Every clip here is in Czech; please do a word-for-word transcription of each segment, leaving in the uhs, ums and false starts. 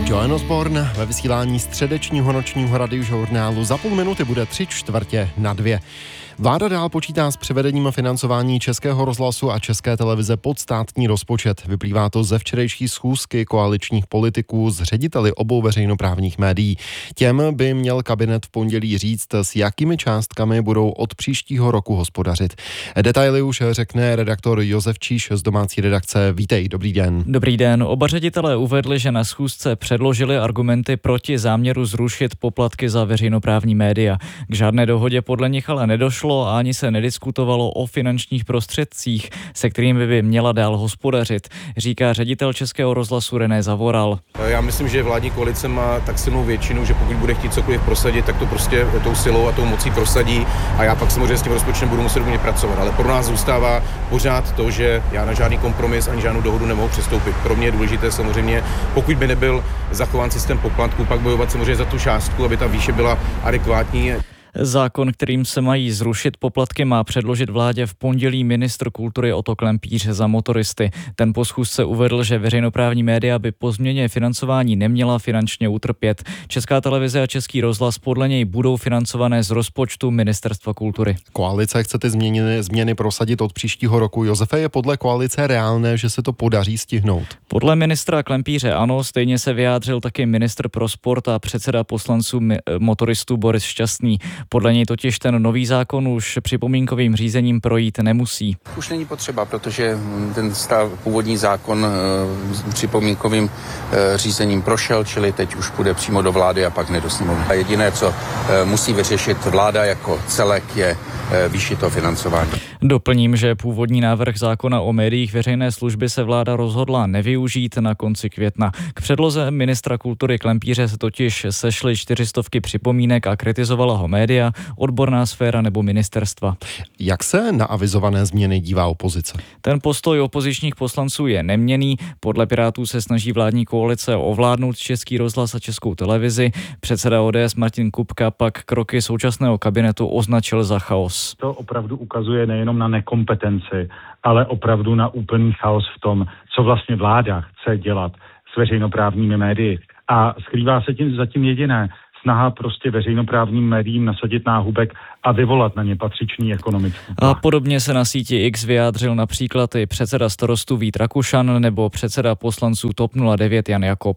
Joan Osborne ve vysílání středečního nočního radiožurnálu. Za půl minuty bude tři čtvrtě na dvě. Vláda dál počítá s převedením financování Českého rozhlasu a České televize pod státní rozpočet. Vyplývá to ze včerejší schůzky koaličních politiků s řediteli obou veřejnoprávních médií. Těm by měl kabinet v pondělí říct, s jakými částkami budou od příštího roku hospodařit. Detaily už řekne redaktor Josef Číš z domácí redakce. Vítej, dobrý den. Dobrý den. Oba ředitelé uvedli, že na schůzce předložili argumenty proti záměru zrušit poplatky za veřejnoprávní média. K žádné dohodě podle nich ale nedošlo a ani se nediskutovalo o finančních prostředcích, se kterými by měla dál hospodařit, říká ředitel Českého rozhlasu René Zavoral. Já myslím, že vládní koalice má tak silnou většinu, že pokud bude chtít cokoliv prosadit, tak to prostě tou silou a tou mocí prosadí a já pak samozřejmě s tím rozpočtem budu muset umět pracovat. Ale pro nás zůstává pořád to, že já na žádný kompromis ani žádnou dohodu nemohu přistoupit. Pro mě je důležité samozřejmě, pokud by nebyl zachován systém poplatků, pak bojovat samozřejmě za tu částku, aby ta výše byla adekvátní. Zákon, kterým se mají zrušit poplatky, má předložit vládě v pondělí ministr kultury Otto Klempíř za motoristy. Ten po schůzce uvedl, že veřejnoprávní média by po změně financování neměla finančně utrpět. Česká televize a Český rozhlas podle něj budou financované z rozpočtu Ministerstva kultury. Koalice chce ty změny, změny prosadit od příštího roku. Josefe, je podle koalice reálné, že se to podaří stihnout? Podle ministra Klempíře ano, stejně se vyjádřil taky ministr pro sport a předseda poslanců motoristů Boris Šťastný. Podle něj totiž ten nový zákon už připomínkovým řízením projít nemusí. Už není potřeba, protože ten stav, původní zákon e, připomínkovým e, řízením prošel, čili teď už půjde přímo do vlády a pak ne do sněmovny. A jediné, co e, musí vyřešit vláda jako celek, je e, výši toho financování. Doplním, že původní návrh zákona o médiích veřejné služby se vláda rozhodla nevyužít na konci května. K předloze ministra kultury Klempíře se totiž sešly čtyřistovky připomínek a kritizovala ho média, odborná sféra nebo ministerstva. Jak se na avizované změny dívá opozice? Ten postoj opozičních poslanců je neměnný. Podle Pirátů se snaží vládní koalice ovládnout Český rozhlas a Českou televizi. Předseda O D S Martin Kupka pak kroky současného kabinetu označil za chaos. To opravdu ukazuje nejenom na nekompetenci, ale opravdu na úplný chaos v tom, co vlastně vláda chce dělat s veřejnoprávními médii. A skrývá se tím zatím jediné. Snaha prostě veřejnoprávním médiím nasadit náhubek a vyvolat na ně patřičný ekonomický. A podobně se na síti X vyjádřil například i předseda Starostů Vít Rakušan nebo předseda poslanců TOP nula devět Jan Jakob.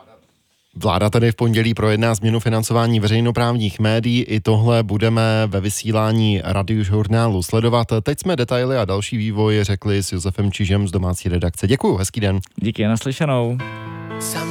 Vláda tedy v pondělí projedná změnu financování veřejnoprávních médií. I tohle budeme ve vysílání radiožurnálu sledovat. Teď jsme detaily a další vývoj řekli s Josefem Čížem z domácí redakce. Děkuju, hezký den. Díky, naslyšenou.